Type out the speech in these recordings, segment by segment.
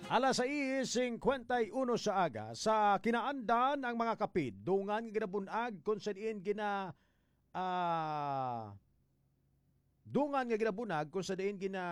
6:51 sa aga sa kinaandan ang mga kapid dungan nga ginabunag kung sa diin gina dungan nga ginabunag kung sa diin gina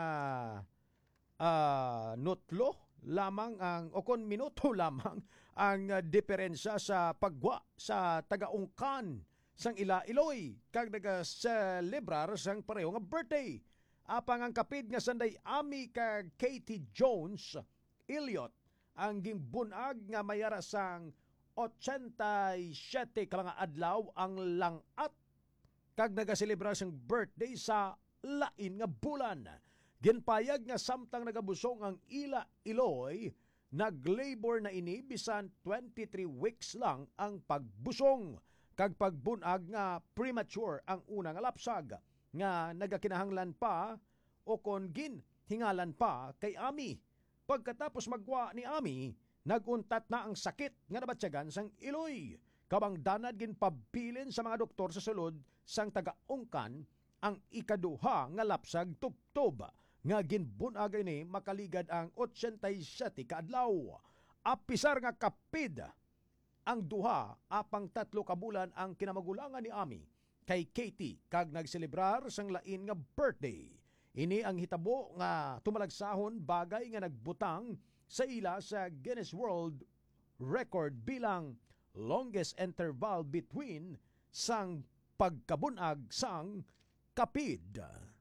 nutlo lamang ang o kon minuto lamang ang diferensya sa pagwa sa tagaungkan sang Iloy kag naga-celebrar sang pareho nga birthday. Apang ang kapid nga sanday Ami kag Katie Jones Elliot ang gimbunag nga mayara sang 87 ka mga adlaw ang langat kag nagaselebrar sang birthday sa lain nga bulan. Ginpayag nga samtang nagabusong ang Iloy, nag-labor na ini bisan 23 weeks lang ang pagbusong kag pagbunag nga premature ang una nga lapsag nga nagakinahanglan pa o kon hingalan pa kay Ami. Pagkatapos magwa ni Ami, naguntat na ang sakit nga nabatsyagan sang Iloy. Kabang danad ginpabilin sa mga doktor sa sulod sang taga-ungkan ang ikaduha nga lapsag tubtob nga ginbunagay ni makaligad ang 87 ka adlaw. Apisar nga kapid ang duha apang 3 ka bulan ang kinamagulangan ni Ami kay Katie kag nagselebrar sang lain nga birthday. Ini ang hitabo nga tumalagsahon bagay nga nagbutang sa ila sa Guinness World Record bilang longest interval between sang pagkabunag sang kapid.